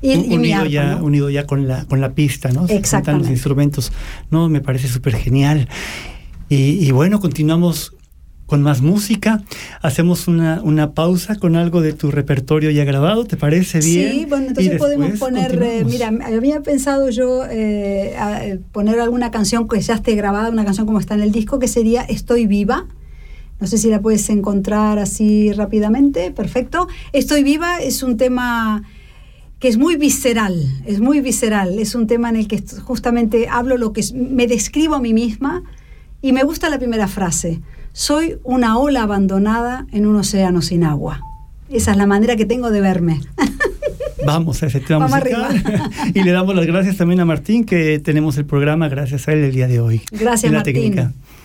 y mi arpa, ¿no? Unido ya con la pista, ¿no? Exactamente. Los instrumentos. No, me parece súper genial. Y bueno, continuamos con más música. Hacemos una pausa con algo de tu repertorio ya grabado, ¿te parece bien? Sí, bueno, entonces podemos poner, mira, había pensado yo poner alguna canción que ya esté grabada, una canción como está en el disco, que sería Estoy Viva. No sé si la puedes encontrar así rápidamente. Perfecto. Estoy Viva es un tema que es muy visceral, es un tema en el que justamente hablo me describo a mí misma, y me gusta la primera frase: soy una ola abandonada en un océano sin agua. Esa es la manera que tengo de verme. Vamos a ese tema musical. Y le damos las gracias también a Martín, que tenemos el programa gracias a él el día de hoy. Gracias, Martín. Técnica.